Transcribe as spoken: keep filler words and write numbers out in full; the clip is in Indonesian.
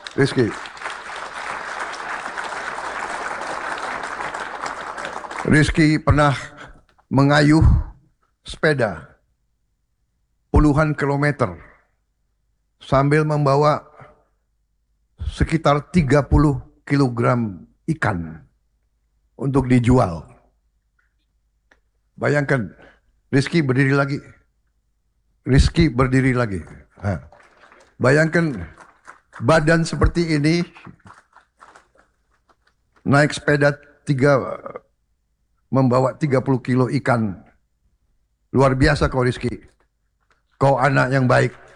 Rizky. Rizky pernah mengayuh sepeda puluhan kilometer sambil membawa sekitar tiga puluh kilogram ikan untuk dijual. Bayangkan, Rizky berdiri lagi. Rizky berdiri lagi. Nah, bayangkan badan seperti ini naik sepeda tiga membawa tiga puluh kilo ikan. Luar biasa kau Rizky. Kau anak yang baik.